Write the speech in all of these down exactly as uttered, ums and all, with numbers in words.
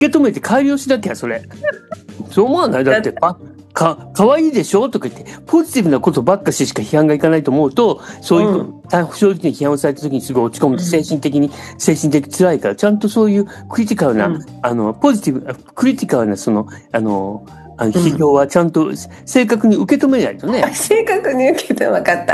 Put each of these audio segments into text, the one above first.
受け止めて帰り押しだけやそれ。そう思わない？だってあか可愛いでしょとか言ってポジティブなことばっかししか批判がいかないと思うと、そういう、うん、正直に批判をされた時にすごい落ち込む、精神的に、うん、精神的辛いから、ちゃんとそういうクリティカルな、うん、あのポジティブクリティカルなそのあのあの批評はちゃんと正確に受け止めないとね。 うん、正確に受け止め分かった。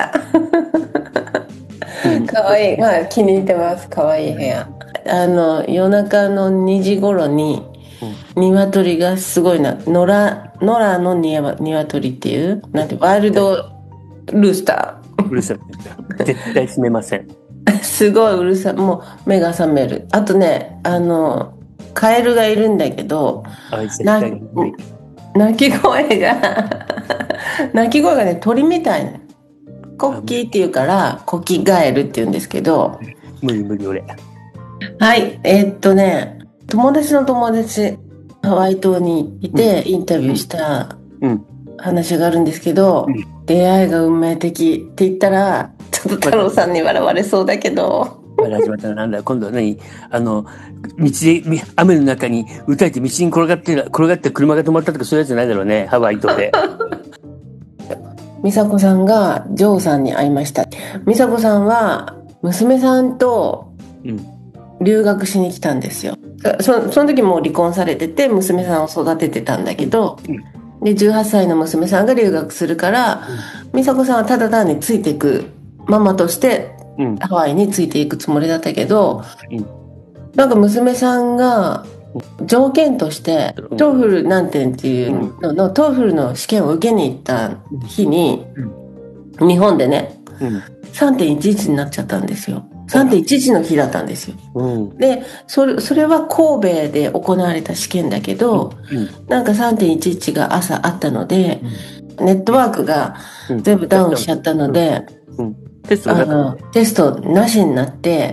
可愛い、まあ気に入ってます。可愛い部屋。あの夜中のにじ頃に鶏がすごいな、野良野良の鶏っていうなんてワイルドルースター。うるさい。絶対閉めません。 すごいうるさい。もう目が覚める。あとね、あのカエルがいるんだけど、な鳴き声が鳴き声がね鳥みたいな。コッキーっていうからコキガエルって言うんですけど、 無理無理俺。 はい、えー、っとね友達の友達ハワイ島にいてインタビューした話があるんですけど、うんうん、出会いが運命的って言ったらちょっと太郎さんに笑われそうだけど。 始まったらなんだ今度は何あの道で雨の中に打たれて道に転がって転がって車が止まったとかそういうやつじゃないだろうね、ハワイ島で。 美佐子さんがジョーさんに会いました。美佐子さんは娘さんと留学しに来たんですよ。そ, その時もう離婚されてて娘さんを育ててたんだけど、でじゅうはっさいの娘さんが留学するから、美佐子さんはただ単についていくママとしてハワイについていくつもりだったけど、なんか娘さんが条件としてトーフル何点っていうののトーフルの試験を受けに行った日に日本でね さんてんいちいち になっちゃったんですよ。 さんてんいちいち の日だったんですよ。でそれ、それは神戸で行われた試験だけど、なんか さんてんいちいち が朝あったのでネットワークが全部ダウンしちゃったのでテストあのテストなしになって、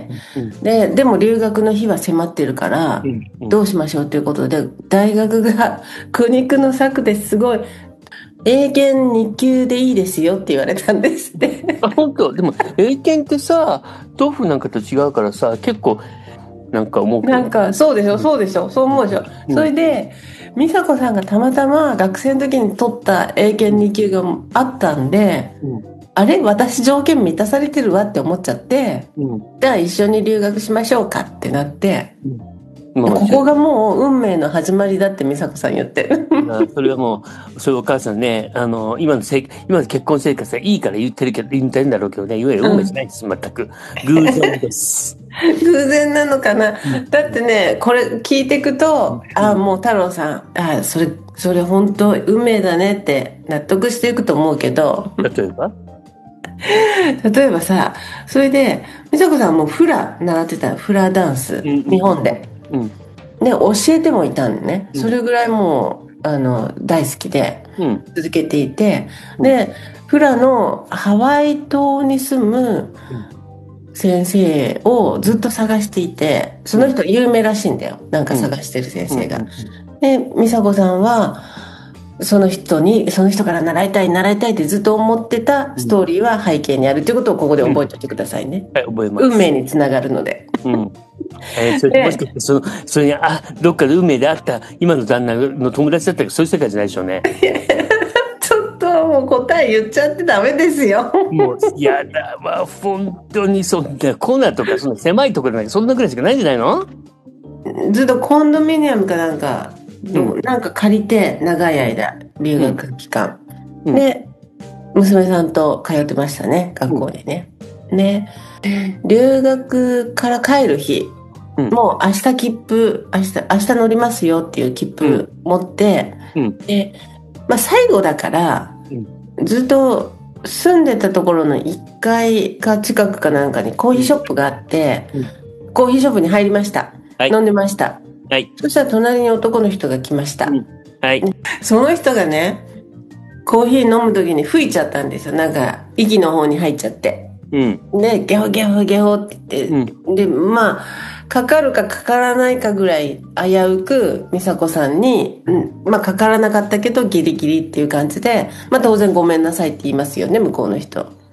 うん、で, でも留学の日は迫ってるから、うんうん、どうしましょうということで大学が苦肉の策ですごい英検に級でいいですよって言われたんですってあ本当でも英検ってさトーフなんかと違うからさ結構なんか思うけどなんかそうでしょそうでしょそう思うでしょ、うん、それで美佐子さんがたまたま学生の時に取った英検に級があったんで、うんあれ私条件満たされてるわって思っちゃって、うん、じゃあ一緒に留学しましょうかってなって、うん、ここがもう運命の始まりだって美佐子さん言ってそれはもうそれお母さんねあの今のせ今の結婚生活がいいから言ってるけど言ってるんだろうけどねいわゆる運命じゃないです、うん、全く偶然です偶然なのかな、うん、だってねこれ聞いていくと、うん、あもう太郎さんあそれそれ本当運命だねって納得していくと思うけど例えば例えばさそれで美佐子さんもフラ習ってたフラダンス、うん、日本で、うん、で教えてもいたんでね、うん、それぐらいもうあの大好きで続けていて、うん、でフラのハワイ島に住む先生をずっと探していてその人有名らしいんだよなんか探してる先生が、うん、で美佐子さんはその人にその人から習いたい習いたいってずっと思ってたストーリーは背景にあるということをここで覚えておいてくださいね、 うん、はい覚えます。 運命につながるので、 うんえー、それもしかしてそのそれにあどっかで運命であった今の旦那の友達だったけどそういう世界じゃないでしょうねちょっともう答え言っちゃってダメですよもうやだわ本当にそんなコーナーとかそんな狭いところなんかそんなぐらいしかないんじゃないの。 ずっとコンドミニアムかなんかうん、なんか借りて長い間留学期間、うん、で娘さんと通ってましたね学校にね、うん、で留学から帰る日、うん、もう明日切符明日明日乗りますよっていう切符持って、うん、で、まあ、最後だから、うん、ずっと住んでたところのいっかいか近くかなんかにコーヒーショップがあって、うん、コーヒーショップに入りました、はい、飲んでましたはい、そしたら隣に男の人が来ました、うんはい、その人がねコーヒー飲む時に吹いちゃったんですよなんか息の方に入っちゃって、うん、でゲホゲホゲホって言って、うん、でまあかかるかかからないかぐらい危うく美佐子さんに、うんまあ、かからなかったけどギリギリっていう感じで、まあ、当然ごめんなさいって言いますよね向こうの人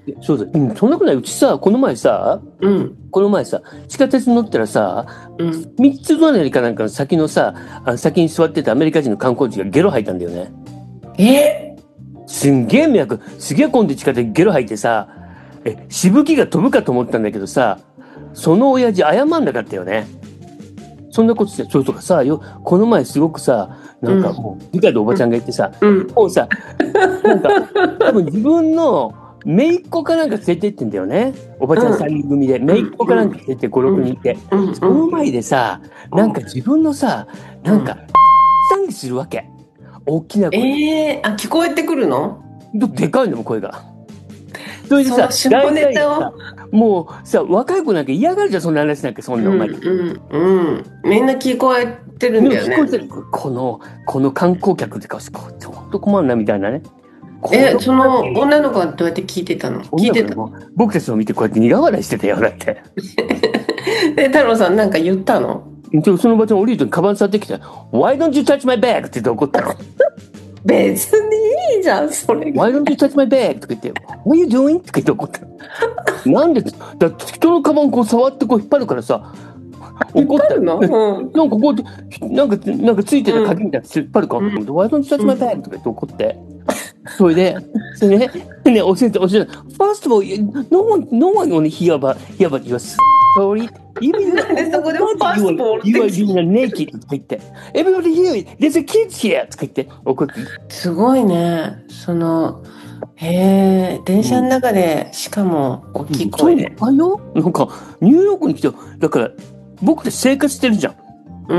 そうだ、うん、そんなことない。うちさ、この前さ、 うん。 この前さ、地下鉄に乗ったらさ、 うん。 みっつ隣かなんかの先のさ、あ先に座ってたアメリカ人の観光地がゲロ吐いたんだよね。 えすんげえ迷惑、すげえ混んで地下鉄ゲロ吐いてさ、え、しぶきが飛ぶかと思ったんだけどさ、その親父謝んなかったよね。そんなことして、それとかさ、よ、この前すごくさ、なんかもう、理解でおばちゃんが言ってさ、 うん。 もうさ、なんか、多分自分の姪っ子かなんか連れてってんだよね。おばちゃんさんにん組で、姪っ子かなんか連れてご、ろくにんいて。 うん。 その前でさ、なんか自分のさ、なんか、賛美するわけ。大きな声。 ええー、あ、聞こえてくるの？ でかいのも声が。それでさ、 その下ネタをもうさ、若い子なんか嫌がるじゃん、そんな話なんか、そんなお前。 うん、うん、うん。みんな聞こえてるんだよね。 聞こえてる。この、この観光客ってか、ちょっと困るな、みたいなね。 え、その女の子はどうやって聞いてたの？聞いてたの？ 僕たちを見てこうやって苦笑いしてたよ、だって。 で、太郎さんなんか言ったの？ そのおばちゃん降りるとカバン触ってきて、Why don't you touch my bag? って言って怒ったの。 別にいいじゃん、それ。 Why don't you touch my bag? とか言って、What are you doing? とか言って怒ったの。なんで、だって人のカバンこう触ってこう引っ張るからさ、 怒ったの？うん、 なんかこう、なんか、なんかついてた鍵みたいな引っ張るから、うん、Why don't you touch my bag? とか言って怒って。それで、それね、ね、教えて、教えて。First of all, no one, no one only hear about, hear about your story. Even なんでそこで first of all って you are being naked とか言って。Everybody here, there's a kids here とか言って怒って。 すごいね。その、へえ、電車の中で、うん、しかも大きい声で。 そうよ。なんか、ニューヨークに来て、だから、僕たち生活してるじゃん。 うん。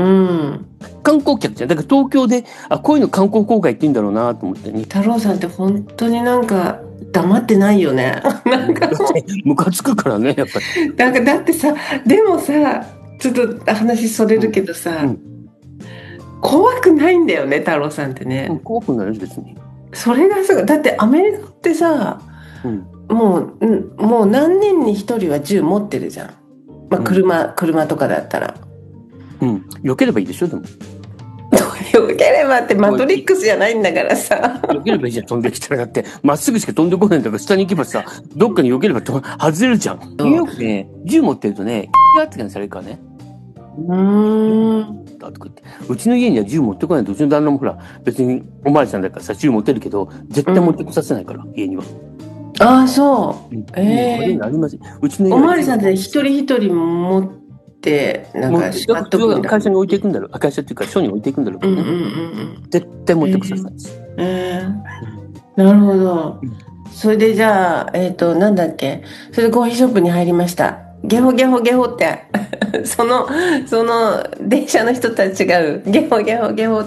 観光客じゃん。だから東京で、あ、こういうの観光公開って言うんだろうなと思ってね。 太郎さんって本当になんか黙ってないよね。なんかムカつくからね、やっぱり。 なんかだってさ、でもさ、ちょっと話それるけどさ、うんうん、怖くないんだよね、太郎さんってね。 うん、怖くないです別に。 それがすごい。だってアメリカってさ、うん、もう、もう何人に一人は銃持ってるじゃん。まあ車、うん、車とかだったら。 うん。避ければいいでしょ、でも。 避ければってマトリックスじゃないんだからさ。 避ければいいじゃん、飛んできたら。だって、まっすぐしか飛んでこないんだから、下に行けばさ、どっかに避ければと外れるじゃん。ニューヨークでね、銃持ってるとね、がって感じされるからね。 うーん。 だとか言って。うちの家には銃持ってこないと、うちの旦那もほら、別におまわりさんだからさ、銃持ってるけど、絶対持ってこさせないから、うん、家には。 ああ、そう。うん、ええー。 ありません。うちの家おまわりさんって一人一人持って、なんかしまっとくんだ。 会社に置いていくんだろう。会社っていうか、署に置いていくんだろう、ね。うんうんうんうん。絶対持ってこさせないです。 えー、えー、なるほど。それでじゃあ、えっ、ー、と、なんだっけ。それでコーヒーショップに入りました。ゲホゲホゲホって、その、その、電車の人たちが、ゲホゲホゲホって、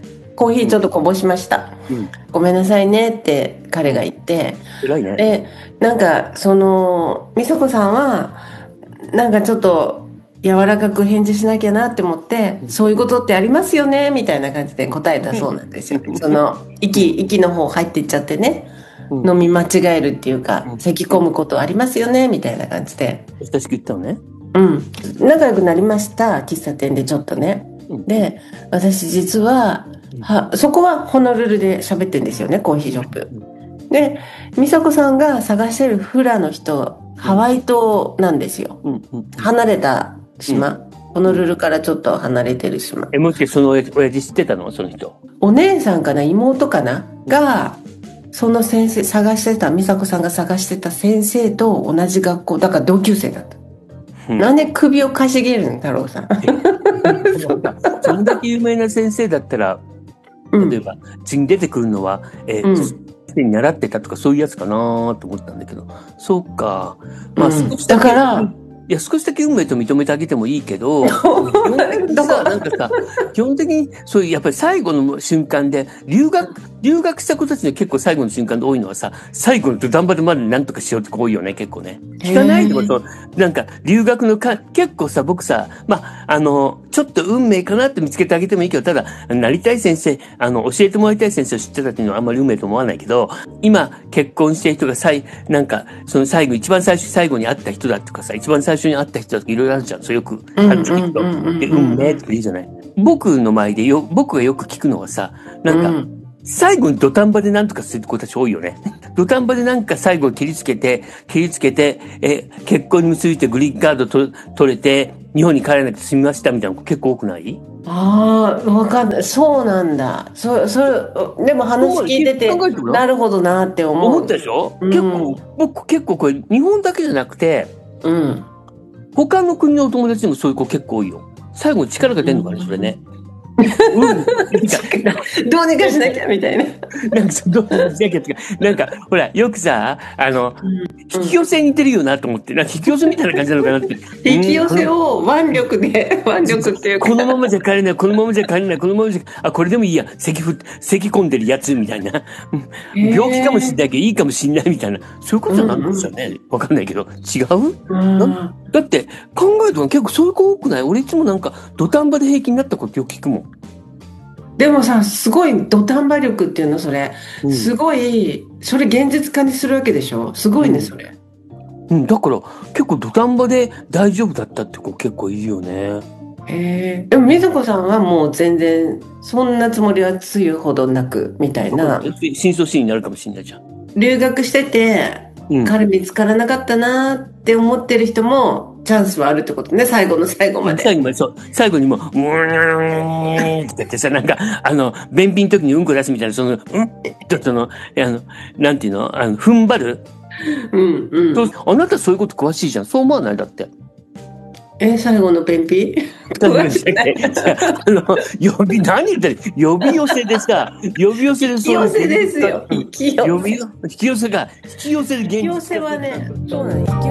コーヒーちょっとこぼしました。うん、ごめんなさいねって彼が言って。 偉いね。 で、なんか、その、美佐子さんは、なんかちょっと、柔らかく返事しなきゃなって思って、うん、そういうことってありますよねみたいな感じで答えたそうなんですよ。その、息、息の方入っていっちゃってね。うん、飲み間違えるっていうか、うん、咳込むことありますよねみたいな感じで。 親しく言ったのね。 うん。仲良くなりました。喫茶店でちょっとね。うん、で、私実は、は、そこはホノルルで喋ってるんですよね、コーヒーショップ。で、美佐子さんが探してるフラの人、ハワイ島なんですよ。うんうん、離れた島、うん。ホノルルからちょっと離れてる島。 え、もしかしてその親父知ってたのその人。 お姉さんかな妹かなが、その先生、探してた、美佐子さんが探してた先生と同じ学校、だから同級生だった。うん、なんで首をかしげるん太郎さん。 そんだけ有名な先生だったら、例えば、次に出てくるのは、えー、うん、に習ってたとかそういうやつかなと思ったんだけど、そうか。まあ、 うん、少しだから、 いや、少しだけ運命と認めてあげてもいいけど、基本的にさ、なんかさ、基本的に、そういう、やっぱり最後の瞬間で、留学、留学した子たちの結構最後の瞬間で多いのはさ、最後の土壇場でまで何とかしようって子多いよね、結構ね。聞かないでもそう、なんか、留学のか、結構さ、僕さ、まあ、あの、ちょっと運命かなって見つけてあげてもいいけど、ただ、なりたい先生、あの、教えてもらいたい先生を知ってたっていうのはあんまり運命と思わないけど、今、結婚してる人が最、なんか、その最後、一番最初、最後に会った人だとかさ、一番最初に会った人だとかいろいろあるじゃん。そうよく、ある聞くと、運命とか言うじゃない。僕の前でよ、僕がよく聞くのはさ、なんか、うん、 最後に土壇場で何とかする子たち多いよね。土壇場でなんか最後切りつけて、切りつけて、え、結婚に結びてグリーンカードと取れて、日本に帰らなくて済みましたみたいな子結構多くない？ ああ、わかんない。そうなんだ。そ、それ、でも話聞いてて、なるほどなって思う。 思ったでしょ？ うん、 結構、僕結構これ日本だけじゃなくて、 うん。 他の国のお友達でもそういう子結構多いよ。最後に力が出るのかね、それね。うん、 どうにかしなきゃみたいな。 なんかどうにかしなきゃってか、なんかほらよくさ、あの、うん、引き寄せに似てるよなと思って、なんか引き寄せみたいな感じなのかなって。 引き寄せを腕力で、腕力っていうか。 このままじゃ帰れない、このままじゃ帰れない、このままじゃ、あ、これでもいいや、咳ふ、咳込んでるやつみたいな。病気かもしれないけど、いいかもしれないみたいな。そういうことなんですよね。わ、うん、かんないけど。違う、うん、だって考えると結構そういう子多くない？俺いつもなんか土壇場で平気になったことよく聞くもん。 でもさ、すごい土壇場力っていうのそれ、うん、すごいそれ現実化にするわけでしょ。すごいね、それ。 うん、うん、だから結構土壇場で大丈夫だったって子結構いるよね。 へえ。でもみずこさんはもう全然そんなつもりはつゆほどなくみたいな。 深層心になるかもしれないじゃん。 留学してて、うん、彼見つからなかったなって思ってる人もチャンスはあるってことね。最後の最後まで。 最後まで、そう。最後にもう、うーんって言ってさ、なんか、あの、便秘の時にうんこ出すみたいな、その、うんとその、あの、なんていうの、あの、踏ん張る。 うんうん。 あなたそういうこと詳しいじゃん。そう思わない？だって。 え、最後の便秘詳しいね。 あの、呼び、何言ってる？呼び寄せでさ、呼び寄せでそう。引き寄せですよ。引き寄せ。 引き寄せが、引き寄せる現実。 引き寄せはね、そうなの。